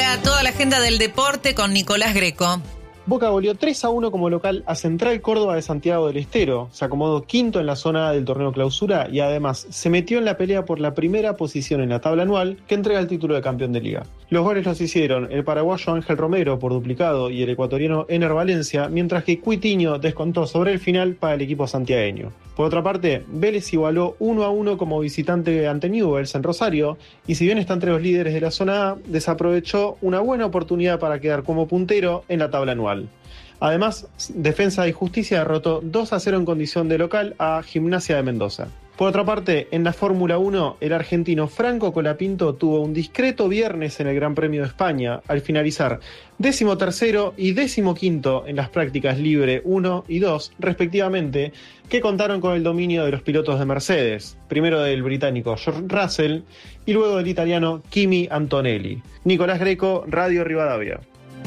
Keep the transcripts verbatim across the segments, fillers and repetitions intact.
Ahora toda la agenda del deporte con Nicolás Greco. Boca goleó tres a uno como local a Central Córdoba de Santiago del Estero, se acomodó quinto en la zona A del torneo Clausura y además se metió en la pelea por la primera posición en la tabla anual que entrega el título de campeón de liga. Los goles los hicieron el paraguayo Ángel Romero por duplicado y el ecuatoriano Ener Valencia, mientras que Cuitiño descontó sobre el final para el equipo santiagueño. Por otra parte, Vélez igualó uno a uno como visitante ante Newell's en Rosario y si bien está entre los líderes de la zona A, desaprovechó una buena oportunidad para quedar como puntero en la tabla anual. Además, Defensa y Justicia derrotó dos a cero en condición de local a Gimnasia de Mendoza. Por otra parte, en la Fórmula uno, el argentino Franco Colapinto tuvo un discreto viernes en el Gran Premio de España, al finalizar décimo tercero y décimo quinto en las prácticas libre uno y dos, respectivamente, que contaron con el dominio de los pilotos de Mercedes, primero del británico George Russell y luego del italiano Kimi Antonelli. Nicolás Greco, Radio Rivadavia.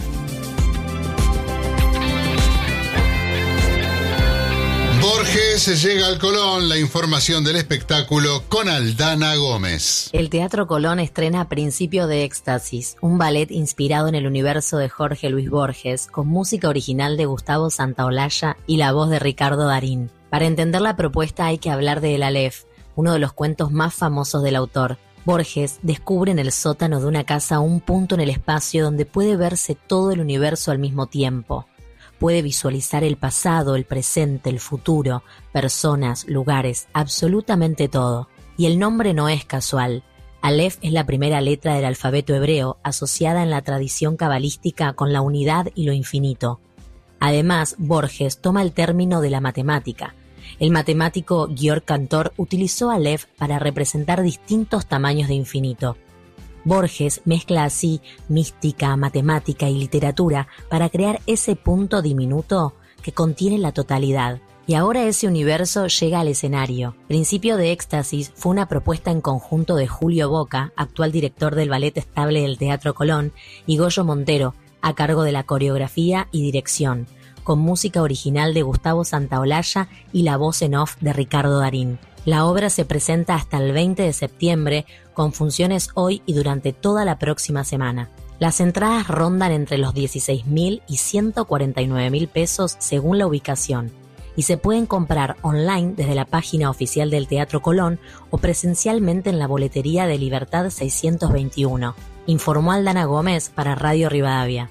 Borges llega al Colón, la información del espectáculo con Aldana Gómez. El Teatro Colón estrena Principio de Éxtasis, un ballet inspirado en el universo de Jorge Luis Borges, con música original de Gustavo Santaolalla y la voz de Ricardo Darín. Para entender la propuesta hay que hablar de El Aleph, uno de los cuentos más famosos del autor. Borges descubre en el sótano de una casa un punto en el espacio donde puede verse todo el universo al mismo tiempo. Puede visualizar el pasado, el presente, el futuro, personas, lugares, absolutamente todo. Y el nombre no es casual. Aleph es la primera letra del alfabeto hebreo, asociada en la tradición cabalística con la unidad y lo infinito. Además, Borges toma el término de la matemática. El matemático Georg Cantor utilizó Aleph para representar distintos tamaños de infinito. Borges mezcla así mística, matemática y literatura para crear ese punto diminuto que contiene la totalidad. Y ahora ese universo llega al escenario. Principio de Éxtasis fue una propuesta en conjunto de Julio Boca, actual director del Ballet Estable del Teatro Colón, y Goyo Montero, a cargo de la coreografía y dirección, con música original de Gustavo Santaolalla y la voz en off de Ricardo Darín. La obra se presenta hasta el veinte de septiembre, con funciones hoy y durante toda la próxima semana. Las entradas rondan entre los dieciséis mil y ciento cuarenta y nueve mil pesos según la ubicación, y se pueden comprar online desde la página oficial del Teatro Colón o presencialmente en la boletería de Libertad seiscientos veintiuno. Informó Aldana Gómez para Radio Rivadavia.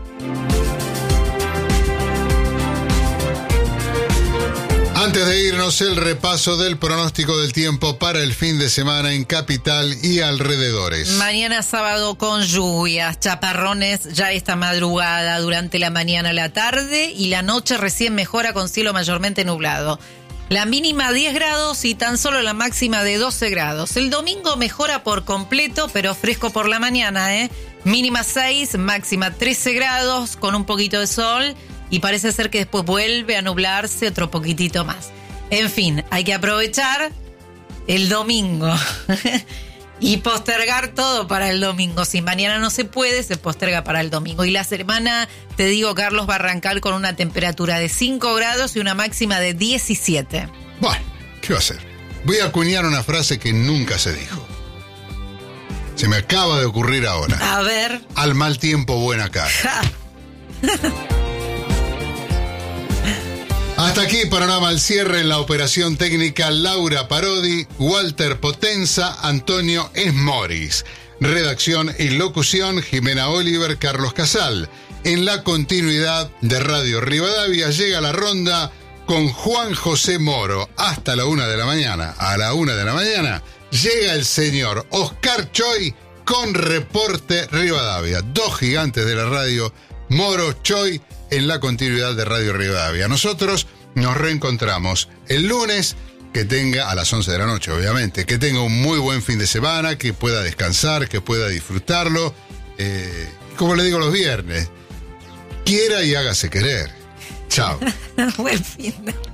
Antes de irnos, el repaso del pronóstico del tiempo para el fin de semana en Capital y alrededores. Mañana sábado con lluvias, chaparrones ya esta madrugada, durante la mañana a la tarde y la noche recién mejora con cielo mayormente nublado. La mínima diez grados y tan solo la máxima de doce grados. El domingo mejora por completo, pero fresco por la mañana, ¿eh? Mínima seis, máxima trece grados con un poquito de sol. Y parece ser que después vuelve a nublarse otro poquitito más. En fin, hay que aprovechar el domingo y postergar todo para el domingo. Si mañana no se puede, se posterga para el domingo. Y la semana, te digo, Carlos, va a arrancar con una temperatura de cinco grados y una máxima de diecisiete. Bueno, ¿qué va a hacer? Voy a acuñar una frase que nunca se dijo. Se me acaba de ocurrir ahora. A ver. Al mal tiempo, buena cara. Hasta aquí, panorama al cierre. En la operación técnica, Laura Parodi, Walter Potenza, Antonio Esmoris. Redacción y locución, Jimena Oliver, Carlos Casal. En la continuidad de Radio Rivadavia llega la ronda con Juan José Moro. Hasta la una de la mañana. A la una de la mañana llega el señor Oscar Choi con Reporte Rivadavia. Dos gigantes de la radio, Moro, Choi, en la continuidad de Radio Rivadavia. Nosotros nos reencontramos el lunes, que tenga a las once de la noche, obviamente, que tenga un muy buen fin de semana, que pueda descansar, que pueda disfrutarlo. Eh, como le digo los viernes, quiera y hágase querer. Chao. Buen fin de